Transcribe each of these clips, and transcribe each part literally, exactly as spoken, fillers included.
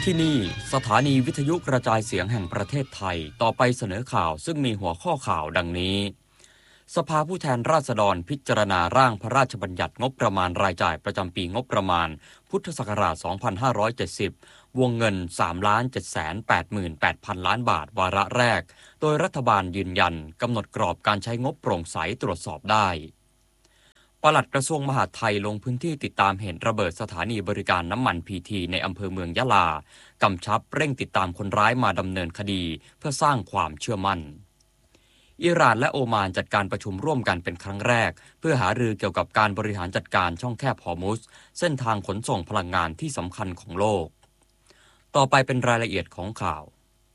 ที่นี่สถานีวิทยุกระจายเสียงแห่งประเทศไทยต่อไปเสนอข่าวซึ่งมีหัวข้อข่าวดังนี้สภาผู้แทนราษฎรพิจารณาร่างพระราชบัญญัติงบประมาณรายจ่ายประจำปีงบประมาณพุทธศักราช สองพันห้าร้อยเจ็ดสิบ วงเงิน สามล้านเจ็ดแสนแปดหมื่นแปดพัน ล้านบาทวาระแรกโดยรัฐบาลยืนยันกำหนดกรอบการใช้งบโปร่งใสตรวจสอบได้ปลัดกระทรวงมหาดไทยลงพื้นที่ติดตามเหตุระเบิดสถานีบริการน้ำมันพีทีในอำเภอเมืองยะลากำชับเร่งติดตามคนร้ายมาดำเนินคดีเพื่อสร้างความเชื่อมั่นอิหร่านและโอมานจัดการประชุมร่วมกันเป็นครั้งแรกเพื่อหารือเกี่ยวกับการบริหารจัดการช่องแคบฮอร์มุซเส้นทางขนส่งพลังงานที่สำคัญของโลกต่อไปเป็นรายละเอียดของข่าว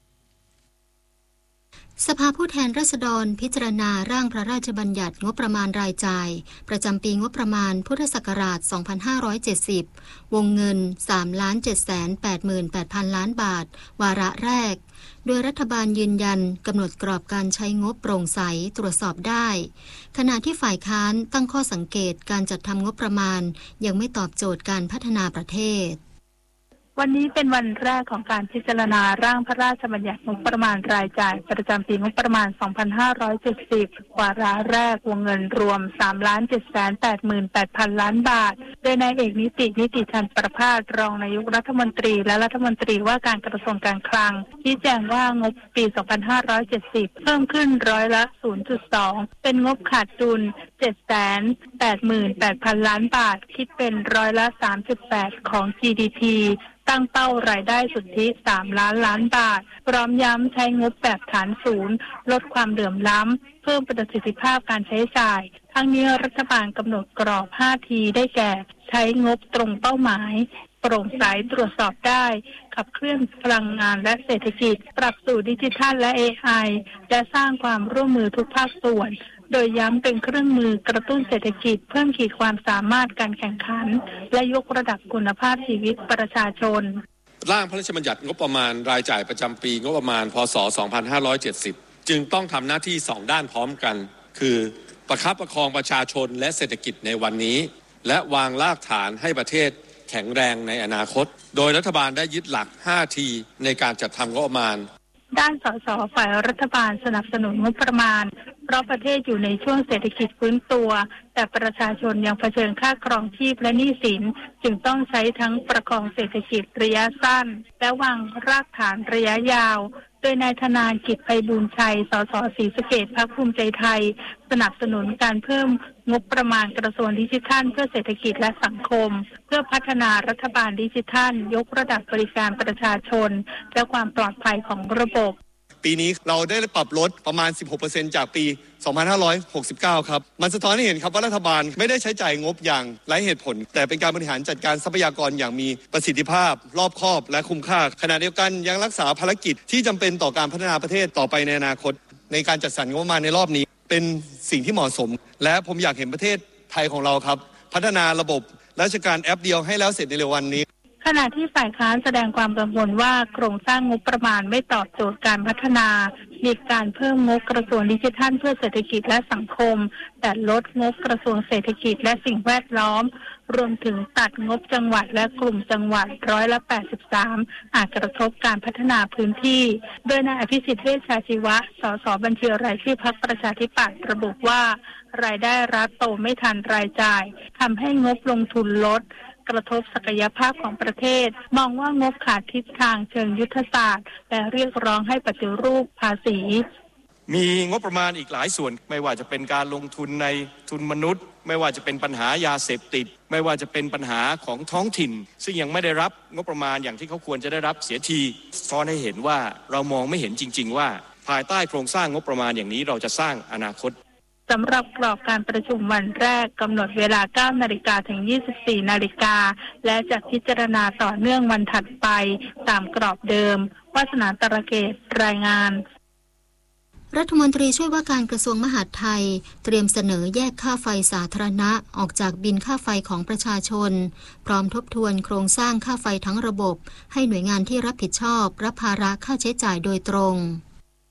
สภาผู้แทนราษฎรพิจารณาร่างพระราชบัญญัติงบประมาณรายจ่ายประจำปีงบประมาณพุทธศักราช สองพันห้าร้อยเจ็ดสิบ วงเงิน สามล้านเจ็ดแสนแปดหมื่นแปดพัน ล้านบาทวาระแรกโดยรัฐบาลยืนยันกำหนดกรอบการใช้งบโปร่งใสตรวจสอบได้ขณะที่ฝ่ายค้านตั้งข้อสังเกตการจัดทำงบประมาณยังไม่ตอบโจทย์การพัฒนาประเทศวันนี้เป็นวันแรกของการพิจารณาร่างพระราชบัญญัติงบประมาณรายจ่ายประจำปีงบประมาณ สองพันห้าร้อยเจ็ดสิบ วาระแรกวงเงินรวม สามล้านเจ็ดแสนแปดหมื่นแปดพัน ล้านบาทโดยนายเอกนิตินิติชันประภาสรองนายกรัฐมนตรีและรัฐมนตรีว่าการกระทรวงการคลังชี้แจงว่างบปี สองพันห้าร้อยเจ็ดสิบ เพิ่มขึ้นร้อยละ ศูนย์จุดสอง เป็นงบขาดดุล เจ็ดแสนแปดหมื่นแปดพัน ล้านบาทคิดเป็นร้อยละ สามจุดแปด ของ จี ดี พี ตั้งเป้ารายได้สุทธิสามล้านล้านบาทพร้อมย้ำใช้งบแบบฐานศูนย์ลดความเหลื่อมล้ำเพิ่มประสิทธิภาพการใช้จ่ายทั้งนี้รัฐบาลกำหนดกรอบ ห้า ทีได้แก่ใช้งบตรงเป้าหมายโปร่งใสตรวจสอบได้ขับเคลื่อนพลังงานและเศรษฐกิจปรับสู่ดิจิทัลและ เอ ไอ และสร้างความร่วมมือทุกภาคส่วนโดยย้ำเป็นเครื่องมือกระตุ้นเศรษฐกิจเพิ่มขีดความสามารถการแข่งขันและยกระดับคุณภาพชีวิตประชาชนร่างพระราชบัญญัติงบประมาณรายจ่ายประจำปีงบประมาณพ.ศ. สองพันห้าร้อยเจ็ดสิบ จึงต้องทำหน้าที่สองด้านพร้อมกันคือประคับประคองประชาชนและเศรษฐกิจในวันนี้และวางรากฐานให้ประเทศแข็งแรงในอนาคตโดยรัฐบาลได้ยึดหลัก ห้า ที ในการจัดทำงบประมาณด้านสสฝ่ายรัฐบาลสนับสนุนงบประมาณเพราะประเทศอยู่ในช่วงเศรษฐกิจฟื้นตัวแต่ประชาชนยังเผชิญค่าครองชีพและหนี้สินจึงต้องใช้ทั้งประคองเศรษฐกิจระยะสั้นและวางรากฐานระยะยาวโดยนายธนากิจไพบูลย์ชัยสสศรีสะเกษพรรคภูมิใจไทยสนับสนุนการเพิ่มงบประมาณกระทรวงดิจิทัลเพื่อเศรษฐกิจและสังคมเพื่อพัฒนารัฐบาลดิจิทัลยกระดับบริการประชาชนและความปลอดภัยของระบบปีนี้เราได้ปรับลดประมาณ สิบหกเปอร์เซ็นต์ จากปี สองพันห้าร้อยหกสิบเก้า ครับมันสะท้อนให้เห็นครับว่ารัฐบาลไม่ได้ใช้จ่ายงบอย่างไร้เหตุผลแต่เป็นการบริหารจัดการทรัพยากรอย่างมีประสิทธิภาพรอบคอบและคุ้มค่าขณะเดียวกันยังรักษาภารกิจที่จำเป็นต่อการพัฒนาประเทศต่อไปในอนาคตในการจัดสรรงบประมาณในรอบนี้เป็นสิ่งที่เหมาะสมและผมอยากเห็นประเทศไทยของเราครับพัฒนาระบบราชการแอปเดียวให้แล้วเสร็จในเร็ววันนี้ขณะที่ฝ่ายค้านแสดงความกังวลว่าโครงสร้างงบประมาณไม่ตอบโจทย์การพัฒนามีการเพิ่มงบกระทรวงดิจิทัลเพื่อเศรษฐกิจและสังคมแต่ลดงบกระทรวงเศรษฐกิจและสิ่งแวดล้อมรวมถึงตัดงบจังหวัดและกลุ่มจังหวัดร้อยละแปดสิบสามอาจกระทบการพัฒนาพื้นที่โดยนายอภิสิทธิ์เวชชาชีวะสสบัญชีรายชื่อพรรคประชาธิปัตย์ระบุว่ารายได้รัฐโตไม่ทันรายจ่ายทำให้งบลงทุนลดกระทบศักยภาพของประเทศมองว่างบขาดทิศทางเชิงยุทธศาสตร์และเรียกร้องให้ปฏิรูปภาษีมีงบประมาณอีกหลายส่วนไม่ว่าจะเป็นการลงทุนในทุนมนุษย์ไม่ว่าจะเป็นปัญหายาเสพติดไม่ว่าจะเป็นปัญหาของท้องถิ่นซึ่งยังไม่ได้รับงบประมาณอย่างที่เขาควรจะได้รับเสียทีซ้อนให้เห็นว่าเรามองไม่เห็นจริงๆว่าภายใต้โครงสร้างงบประมาณอย่างนี้เราจะสร้างอนาคตสำหรับกรอบการประชุมวันแรกกำหนดเวลา เก้านาฬิกา ถึง ยี่สิบสี่นาฬิกาและจะพิจารณาต่อเนื่องวันถัดไปตามกรอบเดิมวาสนาตระเกตรายงานรัฐมนตรีช่วยว่าการกระทรวงมหาดไทยเตรียมเสนอแยกค่าไฟสาธารณะออกจากบิลค่าไฟของประชาชนพร้อมทบทวนโครงสร้างค่าไฟทั้งระบบให้หน่วยงานที่รับผิดชอบรับภาระค่าใช้จ่ายโดยตรง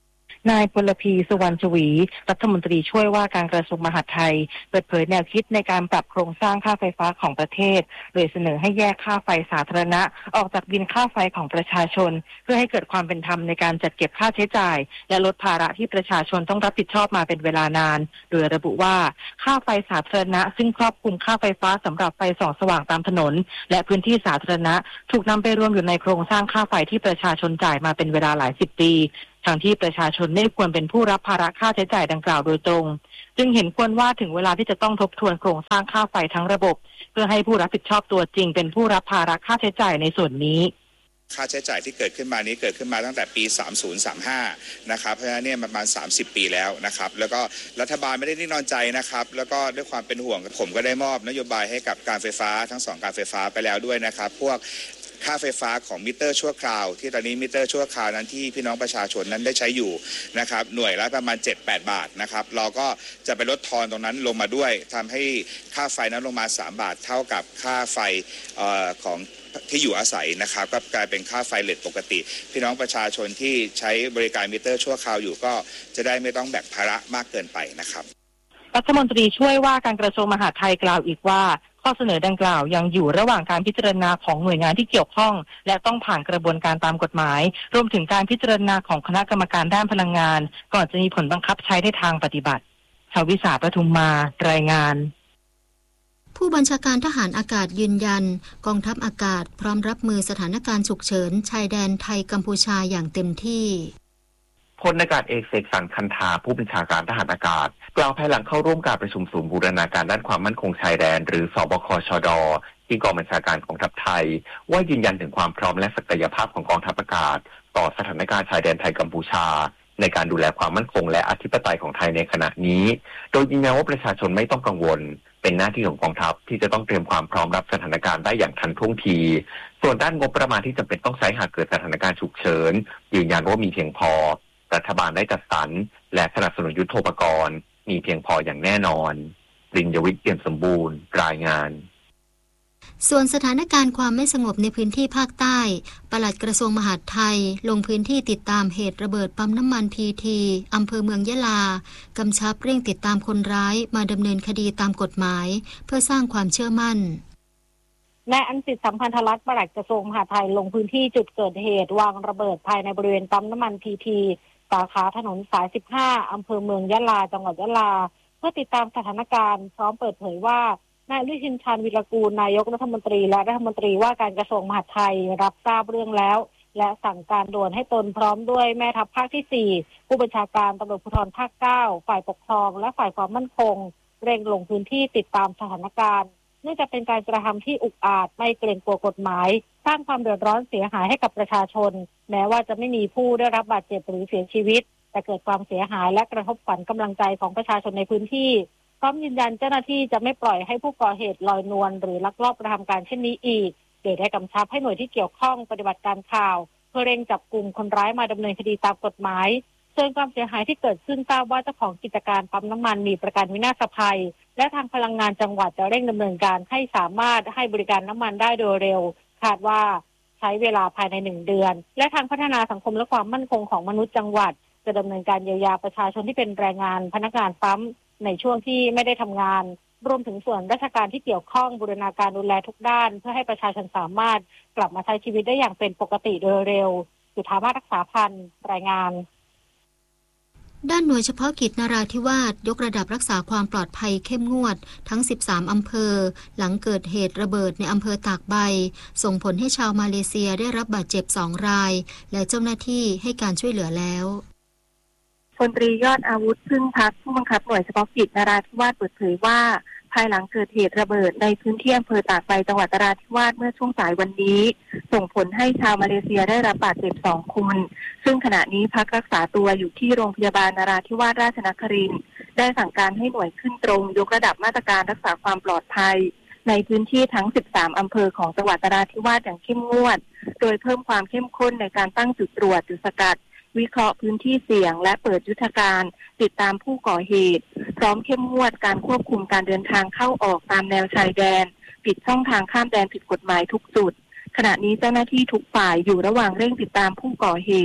นายพลพีสุวรรณชวีรัฐมนตรีช่วยว่าการกระทรวงมหาดไทยเปิดเผยแนวคิดในการปรับโครงสร้างค่าไฟฟ้าของประเทศโดยเสนอให้แยกค่าไฟสาธารณะออกจากบินค่าไฟของประชาชนเพื่อให้เกิดความเป็นธรรมในการจัดเก็บค่าใช้จ่ายและลดภาระที่ประชาชนต้องรับผิดชอบมาเป็นเวลานานโดยระบุว่าค่าไฟสาธารณะซึ่งครอบคลุมค่าไฟฟ้าสำหรับไฟส่องสว่างตามถนนและพื้นที่สาธารณะถูกนำไปรวมอยู่ในโครงสร้างค่าไฟที่ประชาชนจ่ายมาเป็นเวลาหลายสิบปีทั้งที่ประชาชนไม่ควรเป็นผู้รับภาระค่าใช้จ่ายดังกล่าวโดยตรงจึงเห็นควรว่าถึงเวลาที่จะต้องทบทวนโครงสร้างค่าไฟทั้งระบบเพื่อให้ผู้รับผิดชอบตัวจริงเป็นผู้รับภาระค่าใช้จ่ายในส่วนนี้ค่าใช้จ่ายที่เกิดขึ้นมานี้เกิดขึ้นมาตั้งแต่ปีสามสิบ สามสิบห้านะครับเพราะฉะนั้นเนี่ยประมาณสามสิบปีแล้วนะครับแล้วก็รัฐบาลไม่ได้นิ่งนอนใจนะครับแล้วก็ด้วยความเป็นห่วงผมก็ได้มอบนโยบายให้กับการไฟฟ้าทั้งสองการไฟฟ้าไปแล้วด้วยนะครับพวกค่าไฟฟ้าของมิเตอร์ชั่วคราวที่ตอนนี้มิเตอร์ชั่วคราวนั้นที่พี่น้องประชาชนนั้นได้ใช้อยู่นะครับหน่วยละประมาณ เจ็ดถึงแปด บาทนะครับเราก็จะไปลดทอนตรงนั้นลงมาด้วยทำให้ค่าไฟนั้นลงมาสามบาทเท่ากับค่าไฟเอ่อของที่อยู่อาศัยนะครับก็กลายเป็นค่าไฟเลทปกติพี่น้องประชาชนที่ใช้บริการมิเตอร์ชั่วคราวอยู่ก็จะได้ไม่ต้องแบกภาระมากเกินไปนะครับรัฐมนตรีช่วยว่าการกระทรวงมหาดไทยกล่าวอีกว่าข้อเสนอดังกล่าวยังอยู่ระหว่างการพิจารณาของหน่วยงานที่เกี่ยวข้องและต้องผ่านกระบวนการตามกฎหมายรวมถึงการพิจารณาของคณะกรรมการด้านพลังงานก่อนจะมีผลบังคับใช้ในทางปฏิบัติชวิสาปทุมมารายงานผู้บัญชาการทหารอากาศยืนยันกองทัพอากาศพร้อมรับมือสถานการณ์ฉุกเฉินชายแดนไทยกัมพูชาอย่างเต็มที่พลอากาศเอกเสกสรรคันธาผู้บัญชาการทหารอากาศกล่าวภายหลังเข้าร่วมการประชุมศูนย์บูรณาการด้านความมั่นคงชายแดนหรือสบคชดที่กองบัญชาการกองทัพไทยว่ายืนยันถึงความพร้อมและศักยภาพของกองทัพอากาศต่อสถานการณ์ชายแดนไทยกัมพูชาในการดูแลความมั่นคงและอธิปไตยของไทยในขณะนี้โดยยืนยันว่าประชาชนไม่ต้องกังวลเป็นหน้าที่ของกองทัพที่จะต้องเตรียมความพร้อมรับสถานการณ์ได้อย่างทันท่วงทีส่วนด้านงบประมาณที่จำเป็นต้องใช้หากเกิดสถานการณ์ฉุกเฉินยืนยันว่ามีเพียงพอรัฐบาลได้จัดสรรและสนับสนุนยุทโธปกรณ์มีเพียงพออย่างแน่นอนรินยวิทย์เปี่ยมสมบูรณ์รายงานส่วนสถานการณ์ความไม่สงบในพื้นที่ภาคใต้ปลัดกระทรวงมหาดไทยลงพื้นที่ติดตามเหตุระเบิดปั๊มน้ำมันพีทีอำเภอเมืองยะลากำชับเร่งติดตามคนร้ายมาดำเนินคดีตามกฎหมายเพื่อสร้างความเชื่อมั่นนายอันสิทธิ์สัมพันธรัตน์ปลัดกระทรวงมหาดไทยลงพื้นที่จุดเกิดเหตุวางระเบิดภายในบริเวณปั๊มน้ำมันพีทีสาขาถนนสายสิบห้าอำเภอเมืองยะลาจังหวัดยะลาเพื่อติดตามสถานการณ์พร้อมเปิดเผยว่านายอนุทินชาญวิรากูลนายกรัฐมนตรีและรัฐมนตรีว่าการกระทรวงมหาดไทยรับทราบเรื่องแล้วและสั่งการด่วนให้ตนพร้อมด้วยแม่ทัพภาคที่สี่ผู้บัญชาการตำรวจภูธรภาคเก้าฝ่ายปกครองและฝ่ายความมั่นคงเร่งลงพื้นที่ติดตามสถานการณ์เนื่องจากเป็นการกระทำที่อุกอาจไม่เกรงกลัวกฎหมายสร้างความเดือดร้อนเสียหายให้กับประชาชนแม้ว่าจะไม่มีผู้ได้รับบาดเจ็บหรือเสียชีวิตแต่เกิดความเสียหายและกระทบขวัญกำลังใจของประชาชนในพื้นที่พร้อมยืนยันเจ้าหน้าที่จะไม่ปล่อยให้ผู้ก่อเหตุลอยนวลหรือลักลอบกระทำการเช่นนี้อีกโดยได้กำชับให้หน่วยที่เกี่ยวข้องปฏิบัติการข่าวเพื่อเร่งจับกลุ่มคนร้ายมาดำเนินคดีตามกฎหมายส่วนความเสียหายที่เกิดขึ้นทราบว่าเจ้าของกิจการปั๊มน้ำมันมีประกันวินาศภัยและทางพลังงานจังหวัดจะเร่งดำเนินการให้สามารถให้บริการน้ำมันได้โดยเร็วคาดว่าใช้เวลาภายในหนึ่งเดือนและทางพัฒนาสังคมและความมั่นคงของมนุษย์จังหวัดจะดำเนินการเยียวยาประชาชนที่เป็นแรงงานพนักงานปั๊มในช่วงที่ไม่ได้ทำงานรวมถึงส่วนราชการที่เกี่ยวข้องบูรณาการดูแลทุกด้านเพื่อให้ประชาชนสามารถกลับมาใช้ชีวิตได้อย่างเป็นปกติโดยเร็วสุธามาศรักษาพันธ์รายงานด้านหน่วยเฉพาะกิจนราธิวาสยกระดับรักษาความปลอดภัยเข้มงวดทั้งสิบสามอำเภอหลังเกิดเหตุระเบิดในอำเภอตากใบส่งผลให้ชาวมาเลเซียได้รับบาดเจ็บสองรายและเจ้าหน้าที่ให้การช่วยเหลือแล้วพลตรียอดอาวุธพึ่งพักผู้บังคับหน่วยเฉพาะกิจนราธิวาสเปิดเผยว่าภายหลังเกิดเหตุระเบิดในพื้นที่อำเภอตากใบจังหวัดนราธิวาสเมื่อช่วงสายวันนี้ส่งผลให้ชาวมาเลเซียได้รับบาดเจ็บสองคนซึ่งขณะนี้พักรักษาตัวอยู่ที่โรงพยาบาลนราธิวาสราชนครินทร์ได้สั่งการให้หน่วยขึ้นตรงยกระดับมาตรการรักษาความปลอดภัยในพื้นที่ทั้งสิบสามอำเภอของจังหวัดนราธิวาสอย่างเข้มงวดโดยเพิ่มความเข้มข้นในการตั้งจุดตรวจจุดสกัดวิเคราะห์พื้นที่เสี่ยงและเปิดยุทธการติดตามผู้ก่อเหตุพร้อมเข้มงวดการควบคุมการเดินทางเข้าออกตามแนวชายแดนปิดช่องทางข้ามแดนผิดกฎหมายทุกจุดขณะนี้เจ้าหน้าที่ทุกฝ่ายอยู่ระหว่างเร่งติดตามผู้ก่อเหตุพ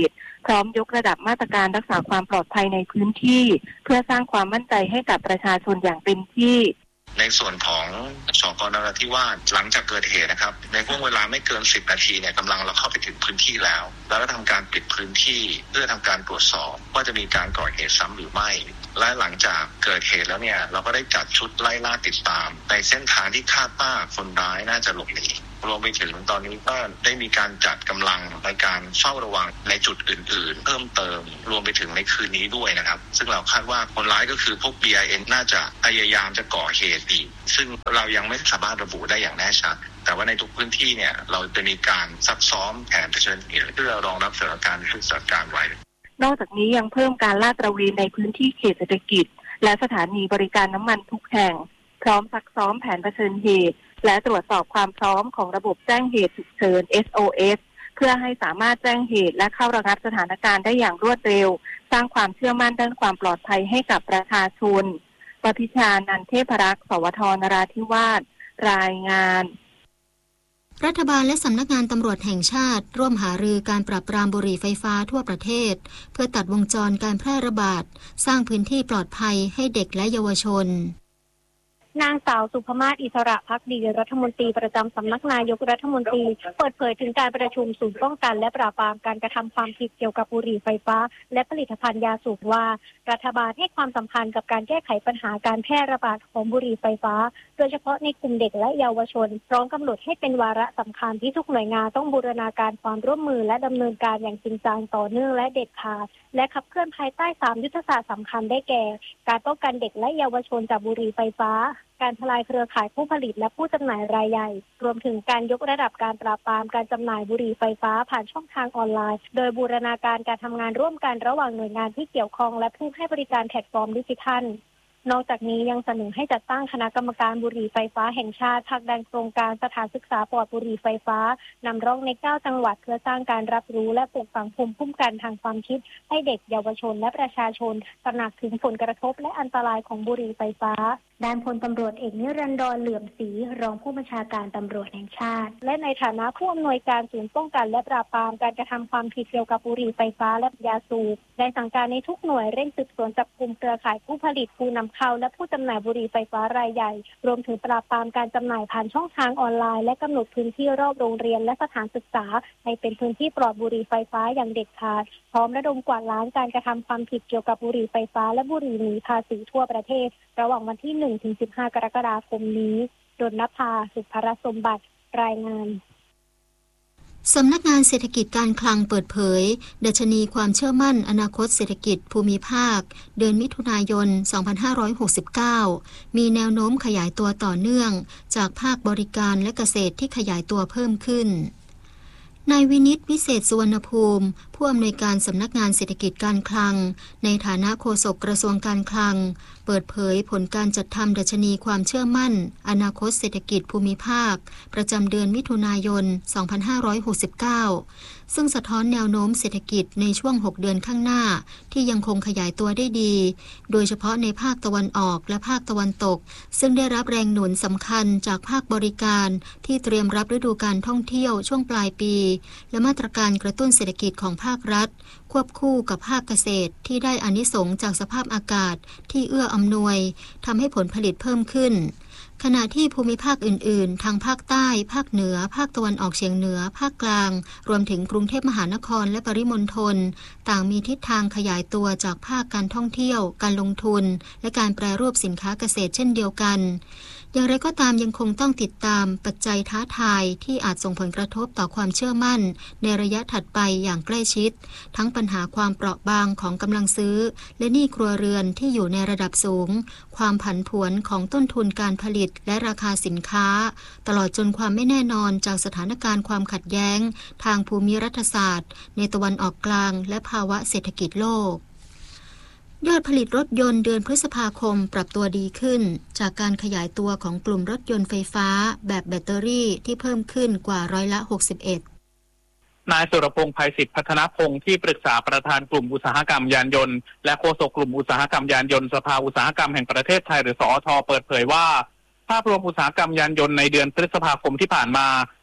ร้อมยกระดับมาตรการรักษาความปลอดภัยในพื้นที่เพื่อสร้างความมั่นใจให้กับประชาชนอย่างเต็มที่ในส่วนของสกนราธิวาสหลังจากเกิดเหตุนะครับในช่วงเวลาไม่เกินสิบนาทีเนี่ยกำลังเราเข้าไปถึงพื้นที่แล้วแล้วก็ทำการปิดพื้นที่เพื่อทำการตรวจสอบว่าจะมีการก่อเหตุซ้ำหรือไม่และหลังจากเกิดเหตุแล้วเนี่ยเราก็ได้จัดชุดไล่ล่าติดตามในเส้นทางที่คาดว่าคนร้ายน่าจะหลบหนีรวมไปถึงตอนนี้ก็ได้มีการจัดกำลังในการเฝ้าระวังในจุดอื่นๆเพิ่มเติมรวมไปถึงในคืนนี้ด้วยนะครับซึ่งเราคาดว่าคนร้ายก็คือพวก บี ไอ เอ็น น่าจะพยายามจะก่อเหตุอีกซึ่งเรายังไม่สามารถระบุได้อย่างแน่ชัดแต่ว่าในทุกพื้นที่เนี่ยเราจะมีการซักซ้อมแผนเผชิญเหตุเพื่อรองรับสถานการณ์ที่สถานการณ์ไว้นอกจากนี้ยังเพิ่มการลาดตระเวนในพื้นที่เขตเศรษฐกิจและสถานีบริการน้ำมันทุกแห่งพร้อมซักซ้อมแผนเผชิญเหตุและตรวจสอบความพร้อมของระบบแจ้งเหตุฉุกเฉิน เอส โอ เอส เพื่อให้สามารถแจ้งเหตุและเข้าระงับสถานการณ์ได้อย่างรวดเร็วสร้างความเชื่อมั่นด้านความปลอดภัยให้กับประชาชนปพิชานันเทพรักษ์สวทนราธิวาสรายงานรัฐบาลและสำนักงานตำรวจแห่งชาติร่วมหารือการปราบปรามบุหรี่ไฟฟ้าทั่วประเทศเพื่อตัดวงจรการแพร่ระบาดสร้างพื้นที่ปลอดภัยให้เด็กและเยาวชนนางสาวสุภมาศอิสระภักดีรัฐมนตรีประจำสำนักนายกรัฐมนตรีเปิดเผยถึงการประชุมศูนย์ป้องกันและปราบปรามการกระทำความผิดเกี่ยวกับบุหรี่ไฟฟ้าและผลิตภัณฑ์ยาสูบว่ารัฐบาลให้ความสำคัญกับการแก้ไขปัญหาการแพร่ระบาดของบุหรี่ไฟฟ้าโดยเฉพาะในกลุ่มเด็กและเยาวชนพร้อมกำหนดให้เป็นวาระสำคัญที่ทุกหน่วยงานต้องบูรณาการความร่วมมือและดำเนินการอย่างจริงจังต่อเนื่องและเด็ดขาดและขับเคลื่อนภายใต้สามยุทธศาสตร์สำคัญได้แก่การป้องกันเด็กและเยาวชนจากบุหรี่ไฟฟ้าการทลายเครือข่ายผู้ผลิตและผู้จำหน่ายรายใหญ่รวมถึงการยกระดับการปราบปรามการจำหน่ายบุหรี่ไฟฟ้าผ่านช่องทางออนไลน์โดยบูรณาการการทำงานร่วมกันระหว่างหน่วยงานที่เกี่ยวข้องและผู้ให้บริการแพลตฟอร์มดิจิทัลนอกจากนี้ยังเสนอให้จัดตั้งคณะกรรมการบุหรี่ไฟฟ้าแห่งชาติผลักดันโครงการสถานศึกษาปลอดบุหรี่ไฟฟ้านำร่องในเก้าจังหวัดเพื่อสร้างการรับรู้และปลูกฝังภูมิคุ้มกันทางความคิดให้เด็กเยาวชนและประชาชนตระหนักถึงผลกระทบและอันตรายของบุหรี่ไฟฟ้าด้านพลตำรวจเอกนิรันดรเหลื่อมศรีรองผู้บัญชาการตำรวจแห่งชาติและในฐานะผู้อำนวยการศูนย์ป้องกันและปราบปรามการกระทำความผิดเกี่ยวกับบุหรี่ไฟฟ้าและยาสูบได้สั่งการในทุกหน่วยเร่งสืบสวนจับกุมเครือข่ายผู้ผลิตผู้นำเข้าและผู้จำหน่ายบุหรี่ไฟฟ้ารายใหญ่รวมถึงปราบปรามการจำหน่ายผ่านช่องทางออนไลน์และกำหนดพื้นที่รอบโรงเรียนและสถานศึกษาให้เป็นพื้นที่ปลอดบุหรี่ไฟฟ้าอย่างเด็ดขาดพร้อมระดมกวาดล้างการกระทำความผิดเกี่ยวกับบุหรี่ไฟฟ้าและบุหรี่หนีภาษีทั่วประเทศระหว่างวันที่ หนึ่งถึงสิบห้า กรกฎาคมนี้ดลนภาสุภรสมบัติรายงานสำนักงานเศรษฐกิจการคลังเปิดเผยดัชนีความเชื่อมั่นอนาคตเศรษฐกิจภูมิภาคเดือนมิถุนายน สองพันห้าร้อยหกสิบเก้า มีแนวโน้มขยายตัวต่อเนื่องจากภาคบริการและเกษตรที่ขยายตัวเพิ่มขึ้นนายวินิตวิเศษสุวรรณภูมิผู้อำนวยการสำนักงานเศรษฐกิจการคลังในฐานะโฆษกกระทรวงการคลังเปิดเผยผลการจัดทำดัชนีความเชื่อมั่นอนาคตเศรษฐกิจภูมิภาคประจำเดือนมิถุนายน สองพันห้าร้อยหกสิบเก้า ซึ่งสะท้อนแนวโน้มเศรษฐกิจในช่วงหกเดือนข้างหน้าที่ยังคงขยายตัวได้ดีโดยเฉพาะในภาคตะวันออกและภาคตะวันตกซึ่งได้รับแรงหนุนสำคัญจากภาคบริการที่เตรียมรับฤดูการท่องเที่ยวช่วงปลายปีและมาตรการกระตุ้นเศรษฐกิจของภาครัฐควบคู่กับภาคเกษตรที่ได้อานิสงส์จากสภาพอากาศที่เอื้ออำนวยทำให้ผลผลิตเพิ่มขึ้นขณะที่ภูมิภาคอื่นๆทางภาคใต้ภาคเหนือภาคตะวันออกเฉียงเหนือภาคกลางรวมถึงกรุงเทพมหานครและปริมณฑลต่างมีทิศทางขยายตัวจากภาคการท่องเที่ยวการลงทุนและการแปรรูปสินค้าเกษตรเช่นเดียวกันอย่างไรก็ตามยังคงต้องติดตามปัจจัยท้าทายที่อาจส่งผลกระทบต่อความเชื่อมั่นในระยะถัดไปอย่างใกล้ชิดทั้งปัญหาความเปราะบางของกำลังซื้อและหนี้ครัวเรือนที่อยู่ในระดับสูงความผันผวนของต้นทุนการผลิตและราคาสินค้าตลอดจนความไม่แน่นอนจากสถานการณ์ความขัดแย้งทางภูมิรัฐศาสตร์ในตะวันออกกลางและภาวะเศรษฐกิจโลกยอดผลิตรถยนต์เดือนพฤษภาคมปรับตัวดีขึ้นจากการขยายตัวของกลุ่มรถยนต์ไฟฟ้าแบบแบตเตอรี่ที่เพิ่มขึ้นกว่าร้อยละหกสิบเอ็ดนายสุรพงษ์ภัยศิษฐ์พัฒนพงศ์ที่ปรึกษาประธานกลุ่มอุตสาหกรรมยานยนต์และโฆษกกลุ่มอุตสาหกรรมยานยนต์สภาอุตสาหกรรมแห่งประเทศไทยหรือสอทเปิดเผยว่าภาพรวมอุตสาหกรรมยานยนต์ในเดือนพฤษภาคมที่ผ่านมา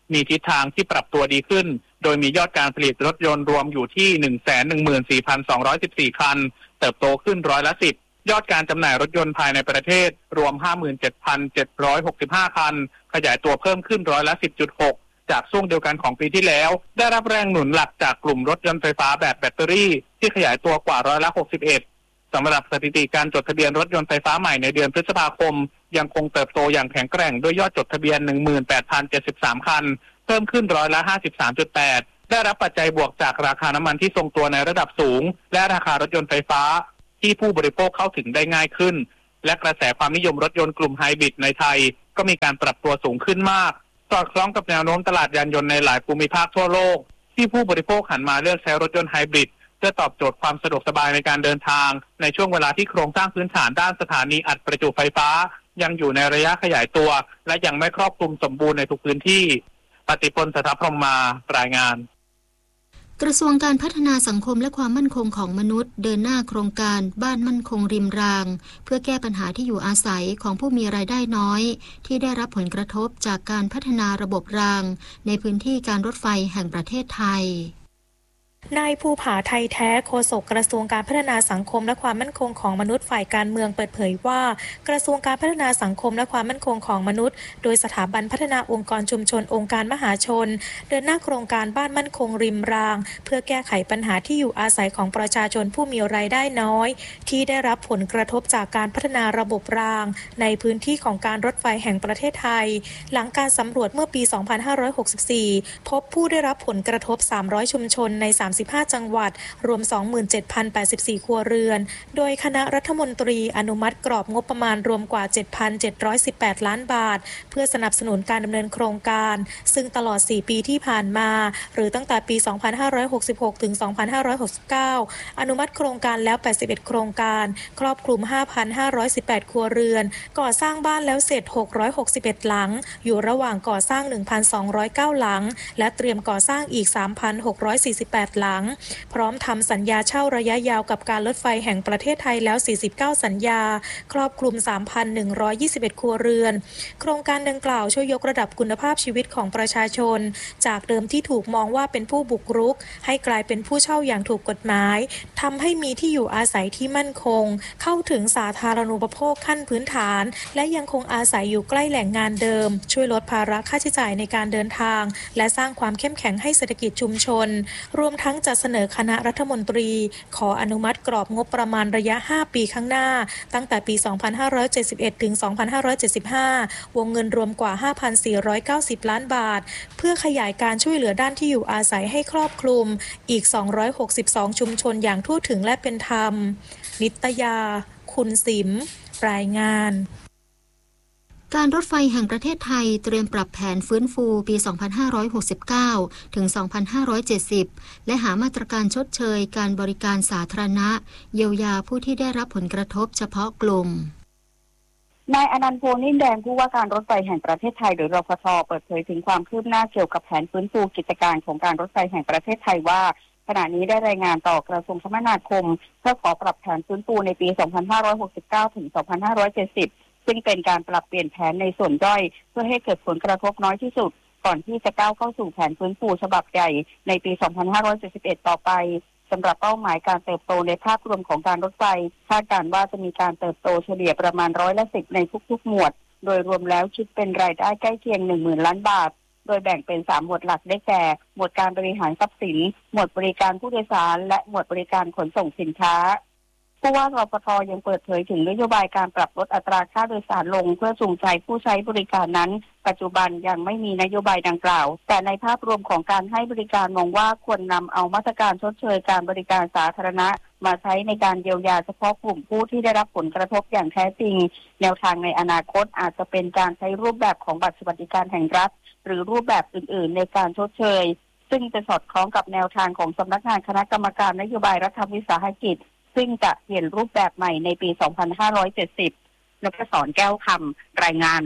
มีทิศทางที่ปรับตัวดีขึ้นโดยมียอดการผลิตรถยนต์รวมอยู่ที่ หนึ่งแสนหนึ่งหมื่นสี่พันสองร้อยสิบสี่ คันเติบโตขึ้นร้อยละสิบยอดการจำหน่ายรถยนต์ภายในประเทศรวม ห้าหมื่นเจ็ดพันเจ็ดร้อยหกสิบห้า คันขยายตัวเพิ่มขึ้นร้อยละ สิบจุดหก จากช่วงเดียวกันของปีที่แล้วได้รับแรงหนุนหลักจากกลุ่มรถยนต์ไฟฟ้าแบบแบตเตอรี่ที่ขยายตัวกว่าร้อยละหกสิบเอ็ดสำหรับสถิติการจดทะเบียนรถยนต์ไฟฟ้าใหม่ในเดือนพฤษภาคมยังคงเติบโตอย่างแข็งแกร่งด้วยยอดจดทะเบียน หนึ่งหมื่นแปดพันเจ็ดสิบสาม คันเพิ่มขึ้นร้อยละ ห้าสิบสามจุดแปด ได้รับปัจจัยบวกจากราคาน้ำมันที่ทรงตัวในระดับสูงและราคารถยนต์ไฟฟ้าที่ผู้บริโภคเข้าถึงได้ง่ายขึ้นและกระแสความนิยมรถยนต์กลุ่มไฮบริดในไทยก็มีการปรับตัวสูงขึ้นมากสอดคล้องกับแนวโน้มตลาดยานยนต์ในหลายภูมิภาคทั่วโลกที่ผู้บริโภคหันมาเลือกใช้รถยนต์ไฮบริดเพื่อตอบโจทย์ความสะดวกสบายในการเดินทางในช่วงเวลาที่โครงสร้างพื้นฐานด้านสถานีอัดประจุไฟฟ้ายังอยู่ในระยะขยายตัวและยังไม่ครอบคลุมสมบูรณ์ในทุกพื้นที่ปฏิพล สถาพรหมมารายงานกระทรวงการพัฒนาสังคมและความมั่นคงของมนุษย์เดินหน้าโครงการบ้านมั่นคงริมรางเพื่อแก้ปัญหาที่อยู่อาศัยของผู้มีรายได้น้อยที่ได้รับผลกระทบจากการพัฒนาระบบรางในพื้นที่การรถไฟแห่งประเทศไทยนายภูผาไทยแท้โฆษกกระทรวงการพัฒนาสังคมและความมั่นคงของมนุษย์ฝ่ายการเมืองเปิดเผยว่ากระทรวงการพัฒนาสังคมและความมั่นคงของมนุษย์โดยสถาบันพัฒนาองค์กรชุมชนองค์การมหาชนเดินหน้าโครงการบ้านมั่นคงริมรางเพื่อแก้ไขปัญหาที่อยู่อาศัยของประชาชนผู้มีรายได้น้อยที่ได้รับผลกระทบจากการพัฒนาระบบรางในพื้นที่ของการรถไฟแห่งประเทศไทยหลังการสำรวจเมื่อปี สองพันห้าร้อยหกสิบสี่ พบผู้ได้รับผลกระทบ สามร้อย ชุมชนในสามสิบห้าจังหวัดรวม สองหมื่นเจ็ดพันแปดสิบสี่ ครัวเรือนโดยคณะรัฐมนตรีอนุมัติกรอบงบประมาณรวมกว่า เจ็ดพันเจ็ดร้อยสิบแปด ล้านบาทเพื่อสนับสนุนการดำเนินโครงการซึ่งตลอดสี่ปีที่ผ่านมาหรือตั้งแต่ปี สองพันห้าร้อยหกสิบหก ถึง สองพันห้าร้อยหกสิบเก้า อนุมัติโครงการแล้ว แปดสิบเอ็ด โครงการครอบคลุม ห้าพันห้าร้อยสิบแปด ครัวเรือนก่อสร้างบ้านแล้วเสร็จหกร้อยหกสิบเอ็ดหลังอยู่ระหว่างก่อสร้าง หนึ่งพันสองร้อยเก้า หลังและเตรียมก่อสร้างอีก สามพันหกร้อยสี่สิบแปด หลังพร้อมทำสัญญาเช่าระยะยาวกับการรถไฟแห่งประเทศไทยแล้วสี่สิบเก้าสัญญาครอบคลุม สามพันหนึ่งร้อยยี่สิบเอ็ด ครัวเรือนโครงการดังกล่าวช่วยยกระดับคุณภาพชีวิตของประชาชนจากเดิมที่ถูกมองว่าเป็นผู้บุกรุกให้กลายเป็นผู้เช่าอย่างถูกกฎหมายทำให้มีที่อยู่อาศัยที่มั่นคงเข้าถึงสาธารณูปโภคขั้นพื้นฐานและยังคงอาศัยอยู่ใกล้แหล่งงานเดิมช่วยลดภาระค่าใช้จ่ายในการเดินทางและสร้างความเข้มแข็งให้เศรษฐกิจชุมชนรวมทั้งจัดเสนอคณะรัฐมนตรีขออนุมัติกรอบงบประมาณระยะห้าปีข้างหน้าตั้งแต่ปี สองพันห้าร้อยเจ็ดสิบเอ็ด ถึง สองพันห้าร้อยเจ็ดสิบห้าวงเงินรวมกว่า ห้าพันสี่ร้อยเก้าสิบ ล้านบาทเพื่อขยายการช่วยเหลือด้านที่อยู่อาศัยให้ครอบคลุมอีกสองร้อยหกสิบสองชุมชนอย่างทั่วถึงและเป็นธรรมนิตยาคุณสิมรายงานการรถไฟแห่งประเทศไทยเตรียมปรับแผนฟื้นฟูปี สองพันห้าร้อยหกสิบเก้า ถึง สองพันห้าร้อยเจ็ดสิบ และหามาตรการชดเชยการบริการสาธารณะเยียวยาผู้ที่ได้รับผลกระทบเฉพาะกลุ่มนายอนันต์ โพนิ่มแดงผู้ว่าการรถไฟแห่งประเทศไทยหรือรพท.เปิดเผยถึงความคืบหน้าเกี่ยวกับแผนฟื้นฟูกิจการของการรถไฟแห่งประเทศไทยว่าขณะนี้ได้รายงานต่อกระทรวงคมนาคมเพื่อขอปรับแผนฟื้นฟูในปี สองพันห้าร้อยหกสิบเก้า ถึง สองพันห้าร้อยเจ็ดสิบซึ่งเป็นการปรับเปลี่ยนแผนในส่วนย่อยเพื่อให้เกิดผลกระทบน้อยที่สุดก่อนที่จะก้าวเข้าสู่แผนฟื้นฟูฉบับใหญ่ในปี สองพันห้าร้อยเจ็ดสิบเอ็ด ต่อไปสำหรับเป้าหมายการเติบโตในภาพรวมของการรถไฟคาดการณ์ว่าจะมีการเติบโตเฉลี่ยประมาณร้อยละสิบในทุกๆหมวดโดยรวมแล้วคิดเป็นรายได้ใกล้เคียง หนึ่งหมื่น ล้านบาทโดยแบ่งเป็นสามหมวดหลักได้แก่หมวดการบริหารทรัพย์สินหมวดบริการผู้โดยสารและหมวดบริการขนส่งสินค้าผู้ว่ารพท.ยังเปิดเผยถึงนโยบายการปรับลดอัตราค่าโดยสารลงเพื่อจูงใจผู้ใช้บริการนั้นปัจจุบันยังไม่มีนโยบายดังกล่าวแต่ในภาพรวมของการให้บริการมองว่าควรนำเอามาตรการชดเชยการบริการสาธารณะมาใช้ในการเยียวยาเฉพาะกลุ่มผู้ที่ได้รับผลกระทบอย่างแท้จริงแนวทางในอนาคตอาจจะเป็นการใช้รูปแบบของบัตรสวัสดิการแห่งรัฐหรือรูปแบบอื่นๆในการชดเชยซึ่งจะสอดคล้องกับแนวทางของสำนักงานคณะกรรมการนโยบายรัฐวิสาหกิจซึ่งจะเปลี่ยนรูปแบบใหม่ในปี สองพันห้าร้อยเจ็ดสิบ นพศร แก้วคำรายงาน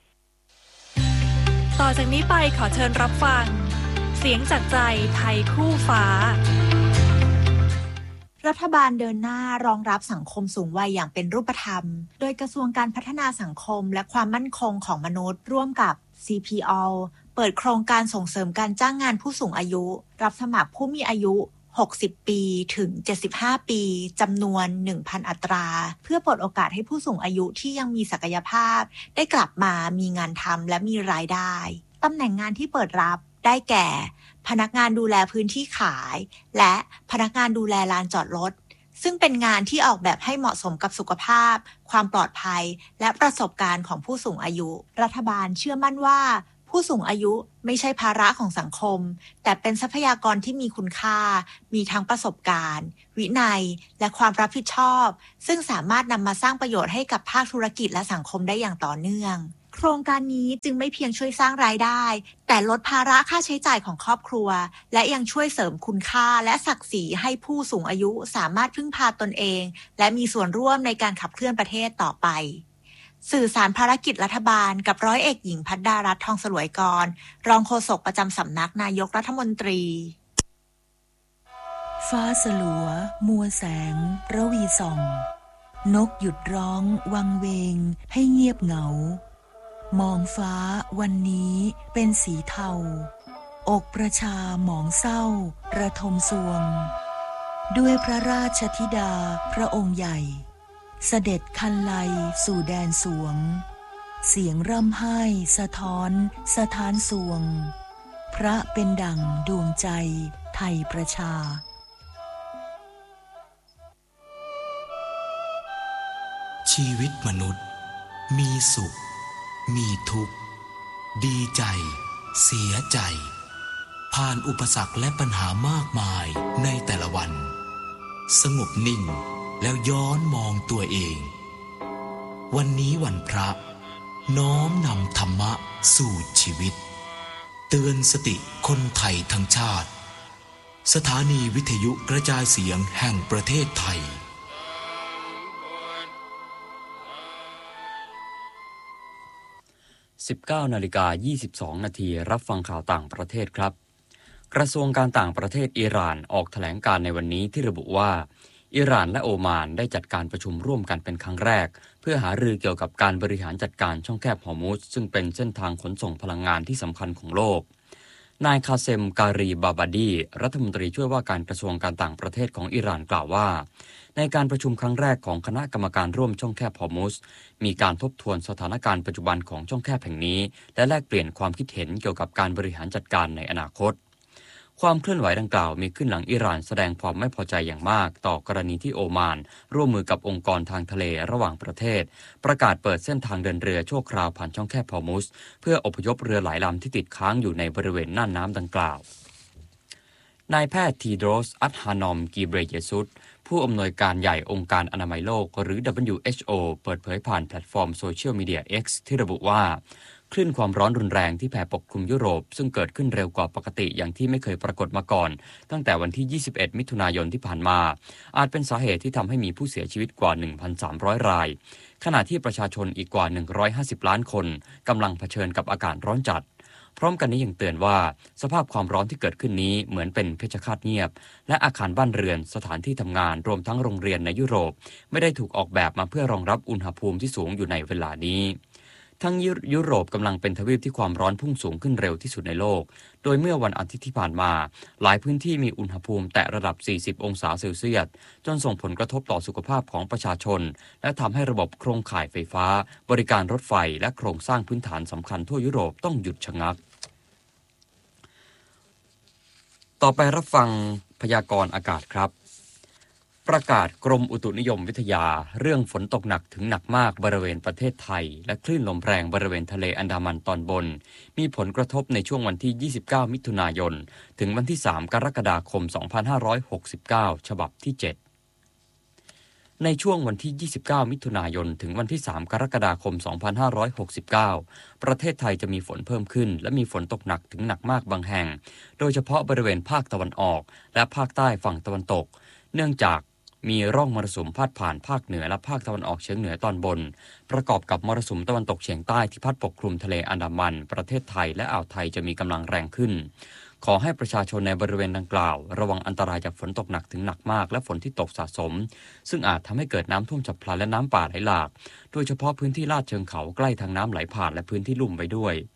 ต่อจากนี้ไปขอเชิญรับฟังเสียงจากใจไทยคู่ฟ้ารัฐบาลเดินหน้ารองรับสังคมสูงวัยอย่างเป็นรูปธรรมโดยกระทรวงการพัฒนาสังคมและความมั่นคงของมนุษย์ร่วมกับ ซี พี โอเปิดโครงการส่งเสริมการจ้างงานผู้สูงอายุรับสมัครผู้มีอายุหกสิบปีถึงเจ็ดสิบห้าปีจำนวน หนึ่งพัน อัตราเพื่อเปิดโอกาสให้ผู้สูงอายุที่ยังมีศักยภาพได้กลับมามีงานทำและมีรายได้ตำแหน่งงานที่เปิดรับได้แก่พนักงานดูแลพื้นที่ขายและพนักงานดูแลลานจอดรถซึ่งเป็นงานที่ออกแบบให้เหมาะสมกับสุขภาพความปลอดภัยและประสบการณ์ของผู้สูงอายุรัฐบาลเชื่อมั่นว่าผู้สูงอายุไม่ใช่ภาระของสังคมแต่เป็นทรัพยากรที่มีคุณค่ามีทั้งประสบการณ์วินัยและความรับผิดชอบซึ่งสามารถนำมาสร้างประโยชน์ให้กับภาคธุรกิจและสังคมได้อย่างต่อเนื่องโครงการนี้จึงไม่เพียงช่วยสร้างรายได้แต่ลดภาระค่าใช้จ่ายของครอบครัวและยังช่วยเสริมคุณค่าและศักดิ์ศรีให้ผู้สูงอายุสามารถพึ่งพาตนเองและมีส่วนร่วมในการขับเคลื่อนประเทศต่อไปสื่อสารภารกิจรัฐบาลกับร้อยเอกหญิงภัดดารัตน์ทองสลวยกรรองโฆษกประจำสำนักนายกรัฐมนตรีฟ้าสลัวมัวแสงระวีส่องนกหยุดร้องวังเวงให้เงียบเหงามองฟ้าวันนี้เป็นสีเทาอกประชาหมองเศร้าระทมสวงด้วยพระราชธิดาพระองค์ใหญ่เสด็จคันไลสู่แดนสวงเสียงร่ำไห้สะท้อนสะท้านสวงพระเป็นดั่งดวงใจไทยประชาชีวิตมนุษย์มีสุขมีทุกข์ดีใจเสียใจผ่านอุปสรรคและปัญหามากมายในแต่ละวันสงบนิ่งแล้วย้อนมองตัวเองวันนี้วันพระน้อมนำธรรมะสู่ชีวิตเตือนสติคนไทยทั้งชาติสถานีวิทยุกระจายเสียงแห่งประเทศไทยสิบเก้านาฬิกายี่สิบสองนาทีรับฟังข่าวต่างประเทศครับกระทรวงการต่างประเทศอิหร่านออกแถลงการในวันนี้ที่ระบุว่าอิหร่านและโอมานได้จัดการประชุมร่วมกันเป็นครั้งแรกเพื่อหารือเกี่ยวกับการบริหารจัดการช่องแคบฮอร์มุซซึ่งเป็นเส้นทางขนส่งพลังงานที่สำคัญของโลกนายคาเซมการีบาบาดีรัฐมนตรีช่วยว่าการกระทรวงการต่างประเทศของอิหร่านกล่าวว่าในการประชุมครั้งแรกของคณะกรรมการร่วมช่องแคบฮอร์มุซมีการทบทวนสถานการณ์ปัจจุบันของช่องแคบแห่งนี้และแลกเปลี่ยนความคิดเห็นเกี่ยวกับการบริหารจัดการในอนาคตความเคลื่อนไหวดังกล่าวมีขึ้นหลังอิหร่านแสดงความไม่พอใจอย่างมากต่อกรณีที่โอมานร่วมมือกับองค์กรทางทะเลระหว่างประเทศประกาศเปิดเส้นทางเดินเรือชั่วคราวผ่านช่องแคบฮอร์มุซเพื่ออพยพเรือหลายลำที่ติดค้างอยู่ในบริเวณน่านน้ำดังกล่าวนายแพทย์ทีโดรส อัดฮานอม กีเบรเยซุสผู้อำนวยการใหญ่องค์การอนามัยโลกหรือ ดับเบิลยู เอช โอ เปิดเผยผ่านแพลตฟอร์มโซเชียลมีเดีย X ที่ระบุว่าคลื่นความร้อนรุนแรงที่แผ่ปกคลุมยุโรปซึ่งเกิดขึ้นเร็วกว่าปกติอย่างที่ไม่เคยปรากฏมาก่อนตั้งแต่วันที่ยี่สิบเอ็ดมิถุนายนที่ผ่านมาอาจเป็นสาเหตุที่ทำให้มีผู้เสียชีวิตกว่า หนึ่งพันสามร้อย รายขณะที่ประชาชนอีกกว่าหนึ่งร้อยห้าสิบล้านคนกำลังเผชิญกับอากาศร้อนจัดพร้อมกันนี้ยังเตือนว่าสภาพความร้อนที่เกิดขึ้นนี้เหมือนเป็นเพชฌฆาตเงียบและอาคารบ้านเรือนสถานที่ทำงานรวมทั้งโรงเรียนในยุโรปไม่ได้ถูกออกแบบมาเพื่อรองรับอุณหภูมิที่สูงอยู่ในเวลานี้ทั้งยุโรปกำลังเป็นทวีปที่ความร้อนพุ่งสูงขึ้นเร็วที่สุดในโลกโดยเมื่อวันอาทิตย์ที่ผ่านมาหลายพื้นที่มีอุณหภูมิแตะระดับสี่สิบองศาเซลเซียสจนส่งผลกระทบต่อสุขภาพของประชาชนและทำให้ระบบโครงข่ายไฟฟ้าบริการรถไฟและโครงสร้างพื้นฐานสำคัญทั่วยุโรปต้องหยุดชะงักต่อไปรับฟังพยากรณ์อากาศครับประกาศกรมอุตุนิยมวิทยาเรื่องฝนตกหนักถึงหนักมากบริเวณประเทศไทยและคลื่นลมแรงบริเวณทะเลอันดามันตอนบนมีผลกระทบในช่วงวันที่ยี่สิบเก้ามิถุนายนถึงวันที่สามกรกฎาคมสองพันห้าร้อยหกสิบเก้าฉบับที่เจ็ดในช่วงวันที่ยี่สิบเก้ามิถุนายนถึงวันที่สามกรกฎาคมสองพันห้าร้อยหกสิบเก้าประเทศไทยจะมีฝนเพิ่มขึ้นและมีฝนตกหนักถึงหนักมากบางแห่งโดยเฉพาะบริเวณภาคตะวันออกและภาคใต้ฝั่งตะวันตกเนื่องจากมีร่องมรสุมพาดผ่านภาคเหนือและภาคตะวันออกเฉียงเหนือตอนบนประกอบกับมรสุมตะวันตกเฉียงใต้ที่พัดปกคลุมทะเลอันดามันประเทศไทยและอ่าวไทยจะมีกำลังแรงขึ้นขอให้ประชาชนในบริเวณดังกล่าวระวังอันตรายจากฝนตกหนักถึงหนักมากและฝนที่ตกสะสมซึ่งอาจทำให้เกิดน้ำท่วมฉับพลันและน้ำป่าไหลหลากโดยเฉพาะพื้นที่ลาดเชิงเขาใกล้ทางน้ำไหลผ่านและพื้นที่ลุ่มไว้ด้วย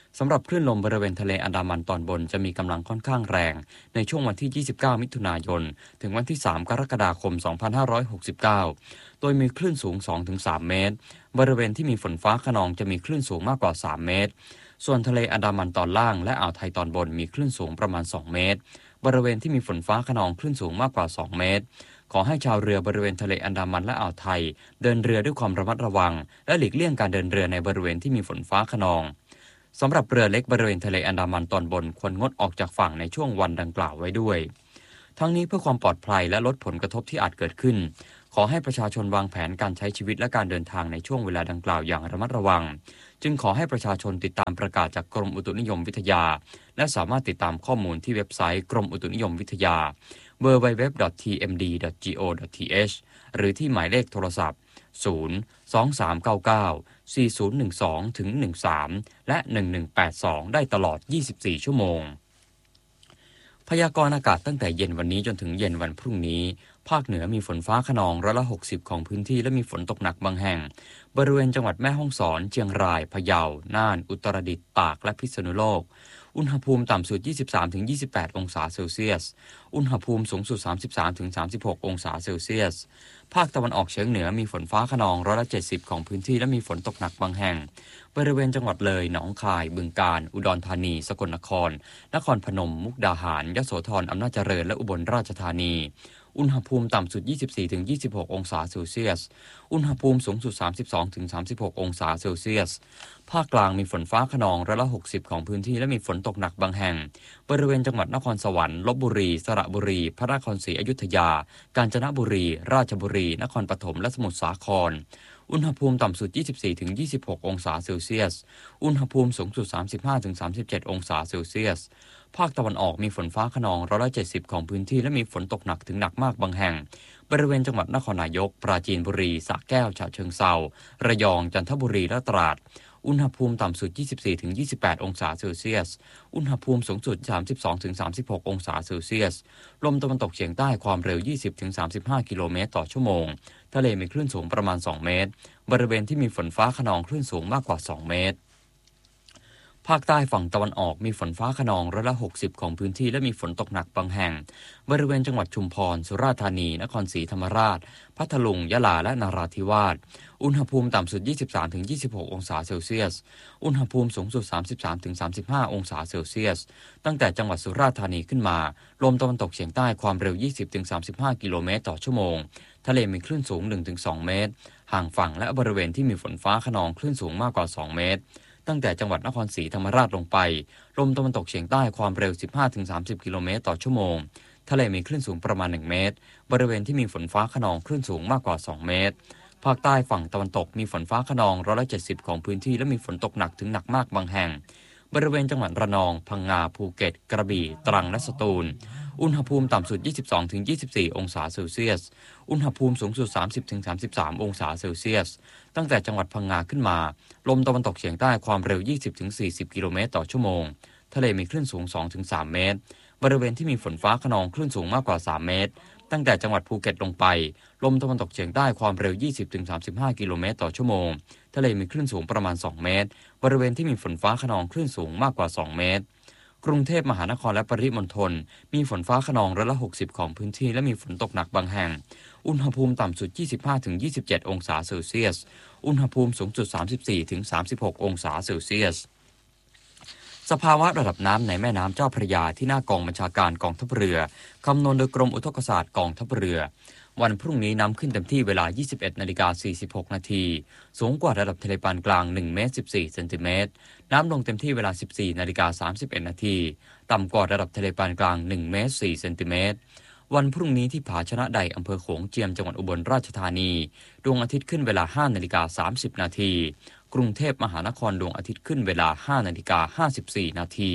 สำหรับคลื่นลมบริเวณทะเลอันดามันตอนบนจะมีกำลังค่อนข้างแรงในช่วงวันที่ยี่สิบเก้ามิถุนายนถึงวันที่สามกรกฎาคมสองพันห้าร้อยหกสิบเก้าโดยมีคลื่นสูง สองถึงสาม เมตรบริเวณที่มีฝนฟ้าคะนองจะมีคลื่นสูงมากกว่าสามเมตรส่วนทะเลอันดามันตอนล่างและอ่าวไทยตอนบนมีคลื่นสูงประมาณสองเมตรบริเวณที่มีฝนฟ้าคะนองคลื่นสูงมากกว่าสองเมตรขอให้ชาวเรือบริเวณทะเลอันดามันและอ่าวไทยเดินเรือด้วยความระมัดระวังและหลีกเลี่ยงการเดินเรือในบริเวณที่มีฝนฟ้าคะนองสำหรับเรือเล็กบริเวณทะเลอันดามันตอนบนควรงดออกจากฝั่งในช่วงวันดังกล่าวไว้ด้วยทั้งนี้เพื่อความปลอดภัยและลดผลกระทบที่อาจเกิดขึ้นขอให้ประชาชนวางแผนการใช้ชีวิตและการเดินทางในช่วงเวลาดังกล่าวอย่างระมัดระวังจึงขอให้ประชาชนติดตามประกาศจากกรมอุตุนิยมวิทยาและสามารถติดตามข้อมูลที่เว็บไซต์กรมอุตุนิยมวิทยา ดับเบิลยู ดับเบิลยู ดับเบิลยู ดอท ที เอ็ม ดี ดอท จี โอ ดอท ที เอช หรือที่หมายเลขโทรศัพท์ ศูนย์ สอง สาม เก้า เก้า สี่ ศูนย์ หนึ่ง สอง ถึง หนึ่ง สาม และ หนึ่ง หนึ่ง แปด สอง ได้ตลอด ยี่สิบสี่ ชั่วโมงพยากรณ์อากาศตั้งแต่เย็นวันนี้จนถึงเย็นวันพรุ่งนี้ภาคเหนือมีฝนฟ้าคะนองร้อยละหกสิบของพื้นที่และมีฝนตกหนักบางแห่งบริเวณจังหวัดแม่ฮ่องสอนเชียงรายพะเยาน่านอุตรดิตถ์ตากและพิษณุโลกอุณหภูมิต่ำสุด ยี่สิบสามถึงยี่สิบแปด องศาเซลเซียสอุณหภูมิสูงสุด สามสิบสามถึงสามสิบหก องศาเซลเซียสภาคตะวันออกเฉียงเหนือมีฝนฟ้าคะนองร้อยละเจ็ดสิบของพื้นที่และมีฝนตกหนักบางแห่งบริเวณจังหวัดเลยหนองคายบึงกาฬอุดรธานีสกลนครนครพนมมุกดาหารยโสธรอำนาจเจริญและอุบลราชธานีอุณหภูมิต่ำสุด ยี่สิบสี่ถึงยี่สิบหก องศาเซลเซียสอุณหภูมิสูงสุด สามสิบสองถึงสามสิบหก องศาเซลเซียสภาคกลางมีฝนฟ้าคะนองร้อยละหกสิบของพื้นที่และมีฝนตกหนักบางแห่งบริเวณจังหวัดนครสวรรค์ลพบุรีสระบุรีพระนครศรีอยุธยากาญจนบุรีราชบุรีนครปฐมและสมุทรสาครอุณหภูมิต่ำสุด ยี่สิบสี่ถึงยี่สิบหก องศาเซลเซียสอุณหภูมิสูงสุด สามสิบห้าถึงสามสิบเจ็ด องศาเซลเซียสภาคตะวันออกมีฝนฟ้าคะนองร้อยละเจ็ดสิบของพื้นที่และมีฝนตกหนักถึงหนักมากบางแห่งบริเวณจังหวัดนครนายกปราจีนบุรีสระแก้วฉะเชิงเทราระยองจันทบุรีและตราดอุณหภูมิต่ำสุด ยี่สิบสี่ถึงยี่สิบแปด องศาเซลเซียสอุณหภูมิสูงสุด สามสิบสองถึงสามสิบหก องศาเซลเซียสลมตะวันตกเฉียงใต้ความเร็ว ยี่สิบถึงสามสิบห้า กิโลเมตรต่อชั่วโมงทะเลมีคลื่นสูงประมาณสองเมตรบริเวณที่มีฝนฟ้าคะนองคลื่นสูงมากกว่าสองเมตรภาคใต้ฝั่งตะวันออกมีฝนฟ้าคะนองร้อยละหกสิบของพื้นที่และมีฝนตกหนักบางแห่งบริเวณจังหวัดชุมพรสุราษฎร์ธานีนครศรีธรรมราชพัทลุงยะลาและนราธิวาสอุณหภูมิต่ำสุด ยี่สิบสามถึงยี่สิบหก องศาเซลเซียสอุณหภูมิสูงสุด สามสิบสามถึงสามสิบห้า องศาเซลเซียสตั้งแต่จังหวัดสุราษฎร์ธานีขึ้นมาลมตะวันตกเฉียงใต้ความเร็ว ยี่สิบถึงสามสิบห้า กิโลเมตรต่อชั่วโมงทะเลมีคลื่นสูง หนึ่งถึงสอง เมตรห่างฝั่งและบริเวณที่มีฝนฟ้าคะนองคลื่นสูงมากกว่าสองเมตรตั้งแต่จังหวัดนครศรีธรรมราชลงไปลมตะวันตกเฉียงใต้ความเร็ว สิบห้าถึงสามสิบ กิโลเมตรต่อชั่วโมงทะเลมีคลื่นสูงประมาณหนึ่งเมตรบริเวณที่มีฝนฟ้าคะนองคลื่นสูงมากกว่าสองเมตรภาคใต้ฝั่งตะวันตกมีฝนฟ้าคะนองร้อยละเจ็ดสิบของพื้นที่และมีฝนตกหนักถึงหนักมากบางแห่งบริเวณจังหวัดระนองพังงาภูเก็ตกระบี่ตรังและสตูลอุณหภูมิต่ำสุด ยี่สิบสองถึงยี่สิบสี่ องศาเซลเซียสอุณหภูมิสูงสุด สามสิบถึงสามสิบสาม องศาเซลเซียสตั้งแต่จังหวัดพังงาขึ้นมาลมตะวันตกเฉียงใต้ความเร็ว ยี่สิบถึงสี่สิบ กิโลเมตรต่อชั่วโมงทะเลมีคลื่นสูง สองถึงสาม เมตรบริเวณที่มีฝนฟ้าคะนองคลื่นสูงมากกว่าสามเมตรตั้งแต่จังหวัดภูเก็ตลงไปลมตะวันตกเฉียงใต้ความเร็ว ยี่สิบถึงสามสิบห้า กิโลเมตรต่อชั่วโมงทะเลมีคลื่นสูงประมาณสองเมตรบริเวณที่มีฝนฟ้าคะนองคลื่นสูงมากกว่าสองเมตรกรุงเทพมหานครและปริมณฑลมีฝนฟ้าคะนองร้อยละหกสิบของพื้นที่และมีฝนตกหนักบางแห่งอุณหภูมิต่ำสุด ยี่สิบห้าถึงยี่สิบเจ็ด องศาเซลเซียสอุณหภูมิสูงสุด สามสิบสี่ถึงสามสิบหก องศาเซลเซียสสภาวะระดับน้ำในแม่น้ำเจ้าพระยาที่หน้ากองบัญชาการกองทัพเรือคำนวณโดยกรมอุทกศาสตร์กองทัพเรือวันพรุ่งนี้น้ำขึ้นเต็มที่เวลา ยี่สิบเอ็ดนาฬิกาสี่สิบหก นาทีสูงกว่าระดับทะเลปานกลางหนึ่งเมตรสิบสี่เซนติเมตรน้ำลงเต็มที่เวลา สิบสี่นาฬิกาสามสิบเอ็ด นาทีต่ำกว่าระดับทะเลปานกลางหนึ่งเมตรสี่เซนติเมตรวันพรุ่งนี้ที่ผาชนะใดอำเภอโขงเจียมจังหวัดอุบลราชธานีดวงอาทิตย์ขึ้นเวลา ห้านาฬิกาสามสิบ นาทีกรุงเทพมหานครดวงอาทิตย์ขึ้นเวลา ห้านาฬิกาห้าสิบสี่ นาที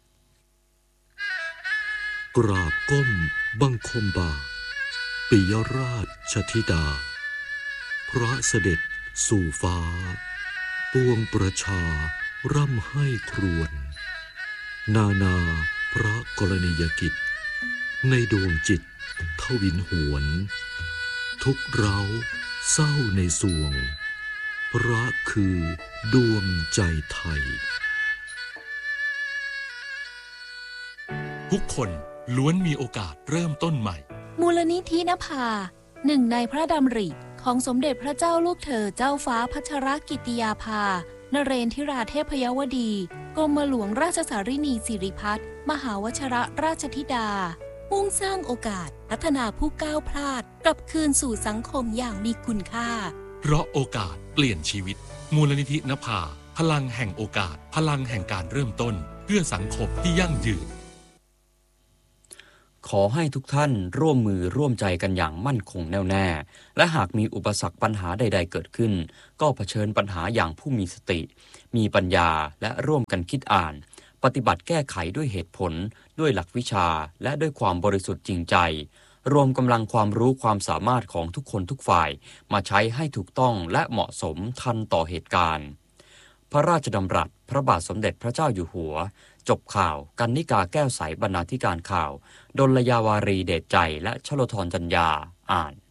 กราบก้มบังคมบาทปิยราชธิดาพระเสด็จสู่ฟ้าปวงประชาร่ำให้ครวญนานาพระกรณียกิจในดวงจิตทวินหวนทุกเราเศร้าในสวงพระคือดวงใจไทยคนล้วนมีโอกาสเริ่มต้นใหม่มูลนิธินภาหนึ่งในพระดำริของสมเด็จพระเจ้าลูกเธอเจ้าฟ้าพัชรกิติยาภานเรนทิราเทพยวดีกรมหลวงราชสารินีสิริพัฒน์มหาวชิรราชธิดามุ่งสร้างโอกาสพัฒนาผู้ก้าวพลาดกลับคืนสู่สังคมอย่างมีคุณค่าเพราะโอกาสเปลี่ยนชีวิตมูลนิธินภาพลังแห่งโอกาสพลังแห่งการเริ่มต้นเพื่อสังคมที่ยั่งยืนขอให้ทุกท่านร่วมมือร่วมใจกันอย่างมั่นคงแน่วแน่และหากมีอุปสรรคปัญหาใดๆเกิดขึ้นก็เผชิญปัญหาอย่างผู้มีสติมีปัญญาและร่วมกันคิดอ่านปฏิบัติแก้ไขด้วยเหตุผลด้วยหลักวิชาและด้วยความบริสุทธิ์จริงใจรวมกำลังความรู้ความสามารถของทุกคนทุกฝ่ายมาใช้ให้ถูกต้องและเหมาะสมทันต่อเหตุการณ์พระราชดำรัสพระบาทสมเด็จพระเจ้าอยู่หัวจบข่าวกนิกาแก้วใสบรรณาธิการข่าวดลยาวารีเดชใจและชโลธรจัญญาอ่าน